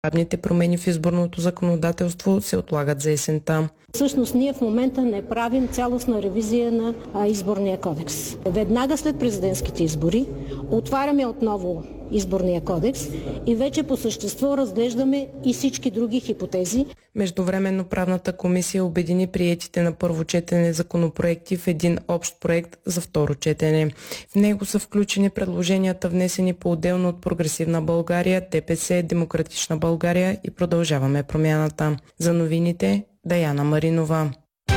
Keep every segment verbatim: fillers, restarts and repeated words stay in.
Правните промени в изборното законодателство се отлагат за есента. Всъщност ние в момента не правим цялостна ревизия на а, изборния кодекс. Веднага след президентските избори отваряме отново изборния кодекс и вече по същество разглеждаме и всички други хипотези. Междувременно правната комисия обедини приетите на първо четене законопроекти в един общ проект за второ четене. В него са включени предложенията, внесени по-отделно от Прогресивна България, ДПС, Демократична България и Продължаваме промяната. За новините Даяна Маринова.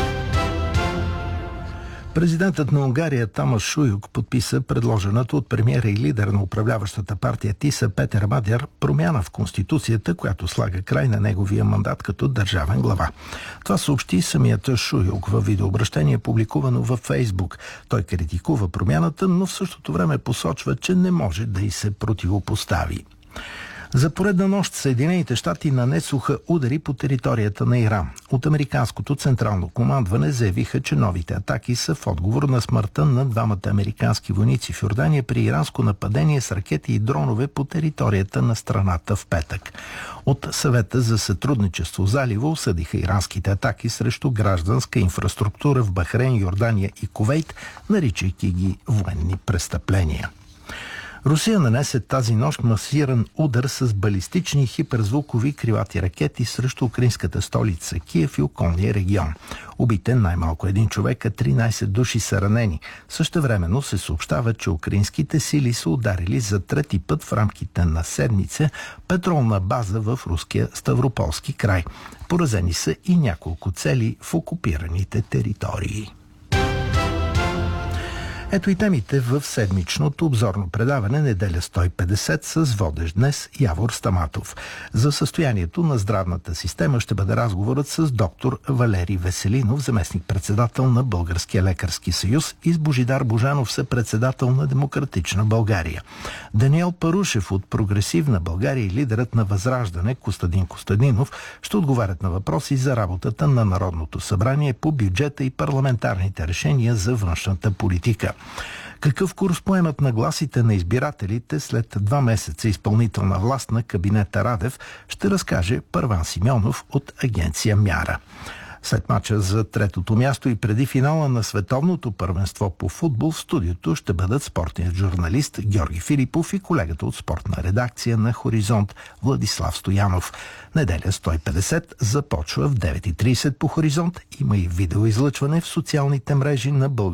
Президентът на Унгария Тамас Шуюк подписа предложената от премиера и лидер на управляващата партия ТИСА Петер Мадяр промяна в Конституцията, която слага край на неговия мандат като държавен глава. Това съобщи самият Шуюк във видеообращение, публикувано във Фейсбук. Той критикува промяната, но в същото време посочва, че не може да й се противопостави. За поредна нощ Съединените щати нанесоха удари по територията на Иран. От американското централно командване заявиха, че новите атаки са в отговор на смъртта на двамата американски войници в Йордания при иранско нападение с ракети и дронове по територията на страната в петък. От Съвета за сътрудничество в залива осъдиха иранските атаки срещу гражданска инфраструктура в Бахрейн, Йордания и Кувейт, наричайки ги военни престъпления. Русия нанесе тази нощ масиран удар с балистични хиперзвукови крилати ракети срещу украинската столица Киев и околния регион. Убитен най-малко един човек, а тринайсет души са ранени. Същевременно се съобщава, че украинските сили са ударили за трети път в рамките на седмица петролна база в руския Ставрополски край. Поразени са и няколко цели в окупираните територии. Ето и темите в седмичното обзорно предаване неделя сто и петдесет с водещ днес Явор Стаматов. За състоянието на здравната система ще бъде разговорът с доктор Валери Веселинов, заместник-председател на Българския лекарски съюз, и с Божидар Божанов, съпредседател на Демократична България. Даниел Парушев от Прогресивна България и лидерът на Възраждане Костадин Костадинов ще отговарят на въпроси за работата на Народното събрание по бюджета и парламентарните решения за външната политика. Какъв курс поемат нагласите на избирателите след два месеца изпълнителна власт на кабинета Радев, ще разкаже Първан Симеонов от агенция Мяра. След мача за третото място и преди финала на световното първенство по футбол в студиото ще бъдат спортният журналист Георги Филипов и колегата от спортна редакция на Хоризонт Владислав Стоянов. Неделя сто и петдесет започва в девет и трийсет по Хоризонт. Има и видеоизлъчване в социалните мрежи на България.